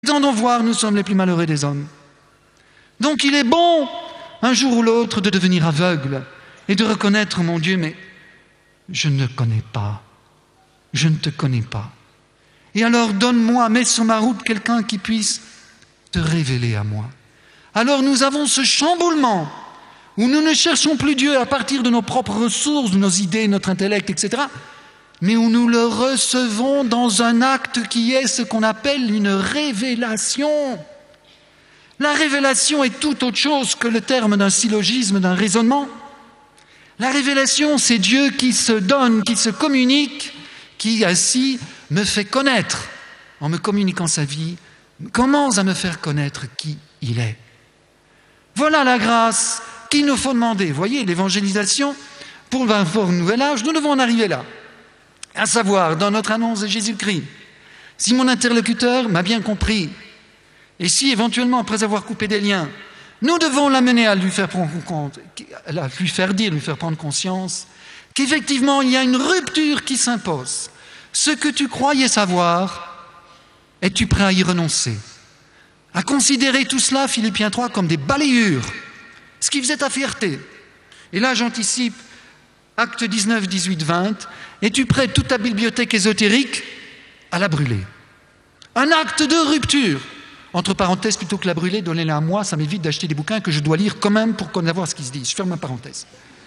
Entendons voir, nous sommes les plus malheureux des hommes. Donc il est bon, un jour ou l'autre, de devenir aveugle et de reconnaître, mon Dieu, mais je ne connais pas, je ne te connais pas. Et alors donne-moi, mets sur ma route quelqu'un qui puisse te révéler à moi. Alors nous avons ce chamboulement où nous ne cherchons plus Dieu à partir de nos propres ressources, de nos idées, notre intellect, etc., mais où nous le recevons dans un acte qui est ce qu'on appelle une révélation. La révélation est tout autre chose que le terme d'un syllogisme, d'un raisonnement. La révélation, c'est Dieu qui se donne, qui se communique, qui ainsi me fait connaître, en me communiquant sa vie, commence à me faire connaître qui il est. Voilà la grâce qu'il nous faut demander. Vous voyez, l'évangélisation, pour le nouvel âge, nous devons en arriver là. À savoir, dans notre annonce de Jésus-Christ, si mon interlocuteur m'a bien compris, et si éventuellement, après avoir coupé des liens, nous devons l'amener à lui faire prendre compte, à lui faire dire, lui faire prendre conscience, qu'effectivement, il y a une rupture qui s'impose. Ce que tu croyais savoir, es-tu prêt à y renoncer? À considérer tout cela, Philippiens 3, comme des balayures, ce qui faisait ta fierté. Et là, j'anticipe, Actes 19, 18, 20, es-tu prêt, toute ta bibliothèque ésotérique, à la brûler? Un acte de rupture. Entre parenthèses, plutôt que la brûler, donnez-la à moi, ça m'évite d'acheter des bouquins que je dois lire quand même pour savoir ce qui se dit. Je ferme ma parenthèse.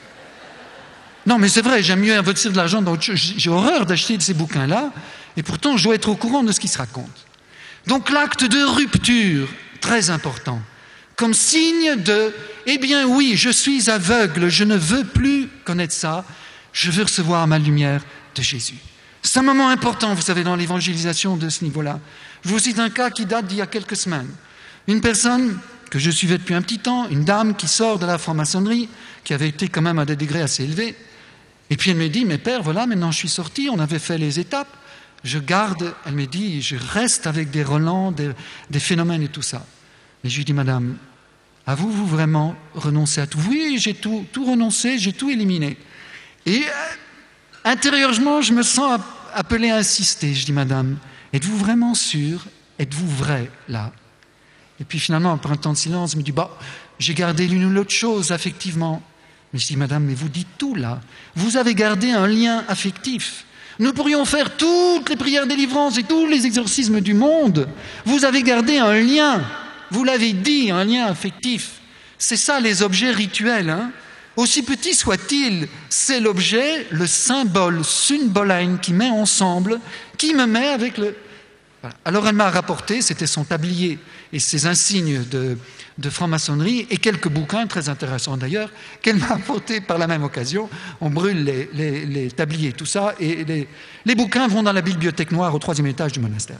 Non, mais c'est vrai, j'aime mieux investir de l'argent dans autre chose. J'ai horreur d'acheter de ces bouquins-là, et pourtant, je dois être au courant de ce qui se raconte. Donc, l'acte de rupture, très important, comme signe de, eh bien oui, je suis aveugle, je ne veux plus connaître ça, je veux recevoir ma lumière de Jésus. C'est un moment important, vous savez, dans l'évangélisation de ce niveau-là. Je vous cite un cas qui date d'il y a quelques semaines. Une personne que je suivais depuis un petit temps, une dame qui sort de la franc-maçonnerie, qui avait été quand même à des degrés assez élevés, et puis elle me dit, mais père, voilà, maintenant je suis sorti, on avait fait les étapes, je garde, elle me dit, je reste avec des relents, des phénomènes et tout ça. Et je lui dis, madame, avez-vous vraiment renoncé à tout? Oui, j'ai tout renoncé, j'ai tout éliminé. Et intérieurement, je me sens appelé à insister. Je dis, madame, êtes-vous vraiment sûre? Êtes-vous vrai là? Et puis finalement, après un temps de silence, elle me dit, j'ai gardé l'une ou l'autre chose, affectivement. Mais je dis, madame, mais vous dites tout là. Vous avez gardé un lien affectif. Nous pourrions faire toutes les prières de délivrance et tous les exorcismes du monde. Vous avez gardé un lien. Vous l'avez dit, un lien affectif. C'est ça les objets rituels. Hein. Aussi petit soit-il, c'est l'objet, le symbole, symboline, qui met ensemble, qui me met avec le... Voilà. Alors elle m'a rapporté, c'était son tablier et ses insignes de franc-maçonnerie et quelques bouquins, très intéressants d'ailleurs, qu'elle m'a apportés par la même occasion. On brûle les tabliers, tout ça, et les bouquins vont dans la bibliothèque noire au 3e étage du monastère.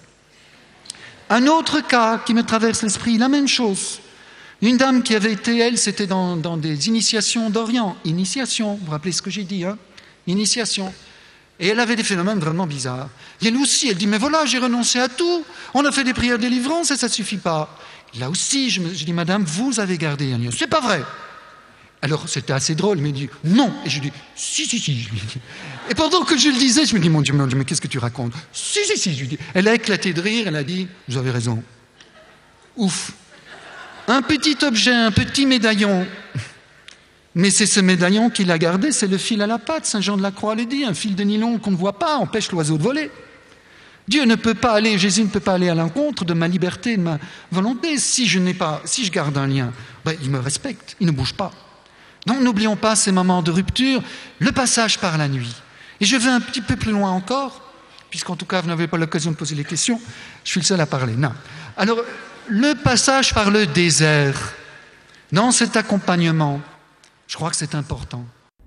Un autre cas qui me traverse l'esprit, la même chose. Une dame qui avait été, elle, c'était dans des initiations d'Orient. Initiation, vous vous rappelez ce que j'ai dit, hein? Initiation. Et elle avait des phénomènes vraiment bizarres. Et elle aussi, elle dit, mais voilà, j'ai renoncé à tout. On a fait des prières de délivrance et ça ne suffit pas. Là aussi, je dis, madame, vous avez gardé un lien. C'est pas vrai. Alors, c'était assez drôle, il me dit, non. Et je lui dis, si, je lui dis. Et pendant que je le disais, je me dis, mon Dieu, mais qu'est-ce que tu racontes? Si, je lui dis. Elle a éclaté de rire, elle a dit, vous avez raison. Ouf. Un petit objet, un petit médaillon. Mais c'est ce médaillon qu'il a gardé, c'est le fil à la patte. Saint Jean de la Croix le dit, un fil de nylon qu'on ne voit pas empêche l'oiseau de voler. Dieu ne peut pas aller, Jésus ne peut pas aller à l'encontre de ma liberté, de ma volonté. Si je garde un lien, il me respecte, il ne bouge pas. Donc n'oublions pas ces moments de rupture, le passage par la nuit. Et je vais un petit peu plus loin encore, puisqu'en tout cas vous n'avez pas l'occasion de poser les questions, je suis le seul à parler. Non. Alors, le passage par le désert, dans cet accompagnement, je crois que c'est important.